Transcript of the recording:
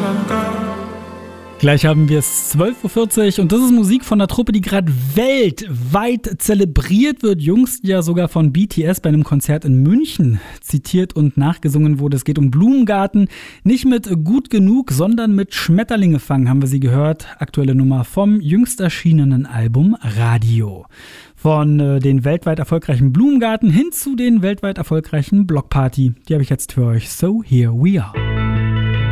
Gleich haben wir es 12.40 Uhr und das ist Musik von einer Truppe, die gerade weltweit zelebriert wird. Jüngst ja sogar von BTS bei einem Konzert in München zitiert und nachgesungen wurde. Es geht um Blumengarten. Nicht mit Gut genug, sondern mit Schmetterlinge fangen haben wir sie gehört. Aktuelle Nummer vom jüngst erschienenen Album Radio. Von den weltweit erfolgreichen Blumengarten hin zu den weltweit erfolgreichen Blockparty. Die habe ich jetzt für euch. So, here we are.